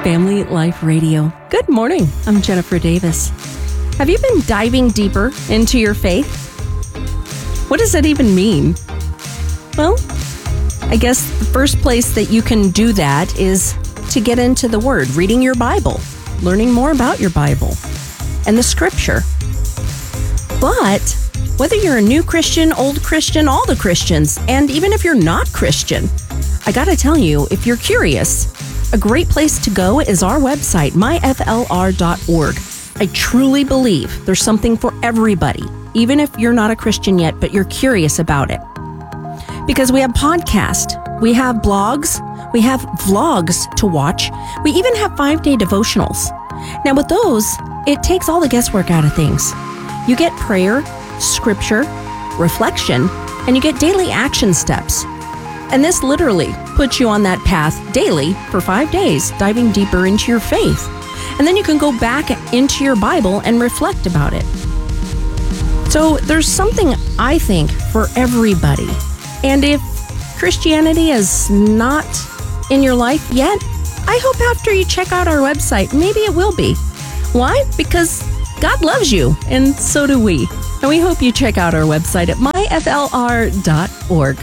Family Life Radio. Good morning. I'm Jennifer Davis. Have you been diving deeper into your faith? What does that even mean? Well, I guess the first place that you can do that is to get into the Word, reading your Bible, learning more about your Bible and the Scripture. But whether you're a new Christian, old Christian, all the Christians, and even if you're not Christian, I gotta tell you, if you're curious, a great place to go is our website, myflr.org. I truly believe there's something for everybody, even if you're not a Christian yet, but you're curious about it. Because we have podcasts, we have blogs, we have vlogs to watch, we even have 5-day devotionals. Now with those, it takes all the guesswork out of things. You get prayer, scripture, reflection, and you get daily action steps. And this literally puts you on that path daily for 5 days, diving deeper into your faith. And then you can go back into your Bible and reflect about it. So there's something, I think, for everybody. And if Christianity is not in your life yet, I hope after you check out our website, maybe it will be. Why? Because God loves you, and so do we. And we hope you check out our website at myflr.org.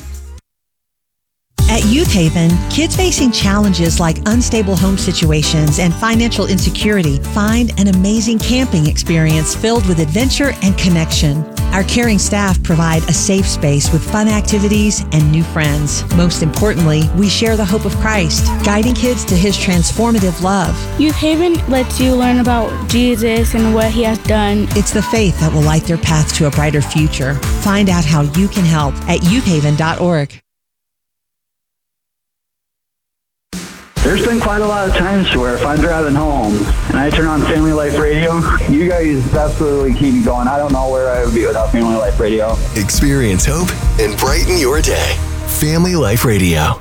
At Youth Haven, kids facing challenges like unstable home situations and financial insecurity find an amazing camping experience filled with adventure and connection. Our caring staff provide a safe space with fun activities and new friends. Most importantly, we share the hope of Christ, guiding kids to His transformative love. Youth Haven lets you learn about Jesus and what He has done. It's the faith that will light their path to a brighter future. Find out how you can help at youthhaven.org. There's been quite a lot of times where if I'm driving home and I turn on Family Life Radio, you guys absolutely keep me going. I don't know where I would be without Family Life Radio. Experience hope and brighten your day. Family Life Radio.